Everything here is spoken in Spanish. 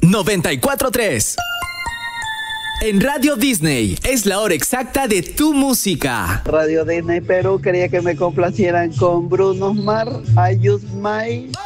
94.3. En Radio Disney es la hora exacta de tu música. Radio Disney Perú quería que me complacieran con Bruno Mars, I Use My...